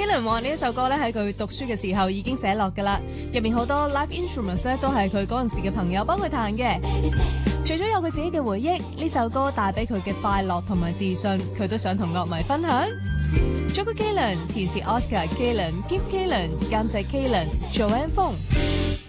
Gillan 話呢一首歌咧喺佢讀書嘅時候已經寫落㗎啦，入面好多 live instruments 咧都係佢嗰陣時嘅朋友幫佢彈嘅。除咗有佢自己嘅回憶，呢首歌帶俾佢嘅快樂同埋自信，佢都想同樂迷分享。作曲 Gillan，填詞 Oscar Gillan，Keith Gillan，監製 Gillan，Joanne Fong。